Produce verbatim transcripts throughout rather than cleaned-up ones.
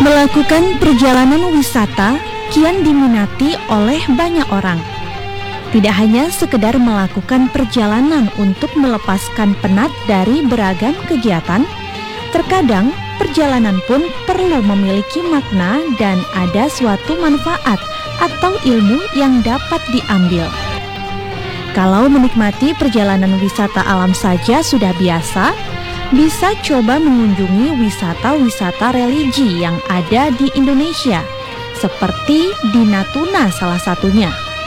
Melakukan perjalanan wisata kian diminati oleh banyak orang. Tidak hanya sekedar melakukan perjalanan untuk melepaskan penat dari beragam kegiatan, terkadang perjalanan pun perlu memiliki makna dan ada suatu manfaat atau ilmu yang dapat diambil. Kalau menikmati perjalanan wisata alam saja sudah biasa, bisa coba mengunjungi wisata-wisata religi yang ada di Indonesia, seperti di Natuna salah satunya.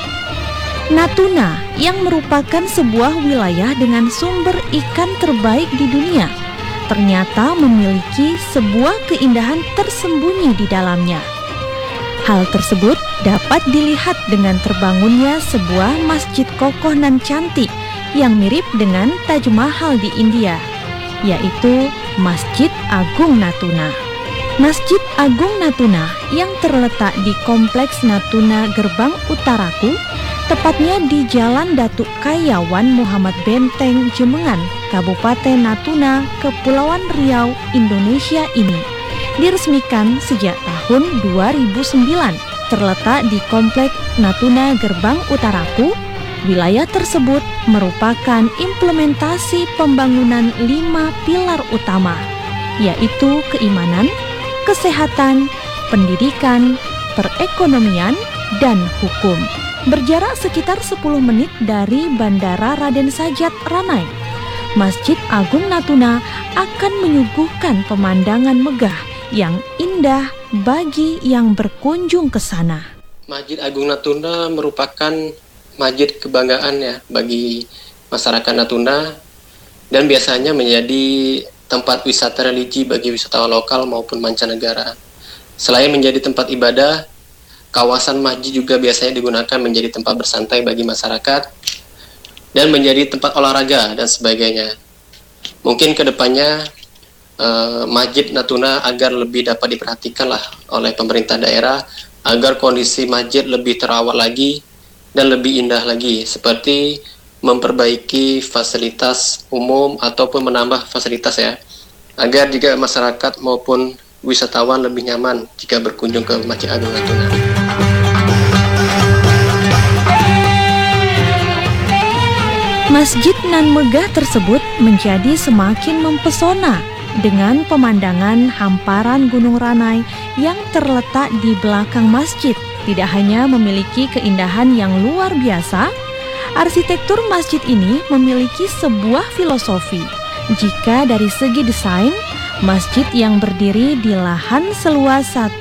Natuna yang merupakan sebuah wilayah dengan sumber ikan terbaik di dunia, ternyata memiliki sebuah keindahan tersembunyi di dalamnya. Hal tersebut dapat dilihat dengan terbangunnya sebuah masjid kokoh nan cantik yang mirip dengan Taj Mahal di India, yaitu Masjid Agung Natuna. Masjid Agung Natuna yang terletak di Kompleks Natuna Gerbang Utaraku, tepatnya di Jalan Datuk Kayawan Muhammad Benteng, Jemengan, Kabupaten Natuna, Kepulauan Riau, Indonesia ini, diresmikan sejak tahun dua ribu sembilan. Terletak di Kompleks Natuna Gerbang Utaraku, wilayah tersebut merupakan implementasi pembangunan lima pilar utama, yaitu keimanan, kesehatan, pendidikan, perekonomian, dan hukum. Berjarak sekitar sepuluh menit dari Bandara Raden Sajat Ranai, Masjid Agung Natuna akan menyuguhkan pemandangan megah yang indah bagi yang berkunjung ke sana. Masjid Agung Natuna merupakan masjid kebanggaan ya bagi masyarakat Natuna dan biasanya menjadi tempat wisata religi bagi wisatawan lokal maupun mancanegara. Selain menjadi tempat ibadah, kawasan masjid juga biasanya digunakan menjadi tempat bersantai bagi masyarakat dan menjadi tempat olahraga dan sebagainya. Mungkin kedepannya eh, Masjid Natuna agar lebih dapat diperhatikan lah oleh pemerintah daerah agar kondisi masjid lebih terawat lagi dan lebih indah lagi, seperti memperbaiki fasilitas umum ataupun menambah fasilitas ya, agar juga masyarakat maupun wisatawan lebih nyaman jika berkunjung ke Masjid Agung Natuna. Masjid nan megah tersebut menjadi semakin mempesona dengan pemandangan hamparan Gunung Ranai yang terletak di belakang masjid. Tidak hanya memiliki keindahan yang luar biasa, arsitektur masjid ini memiliki sebuah filosofi. Jika dari segi desain, masjid yang berdiri di lahan seluas satu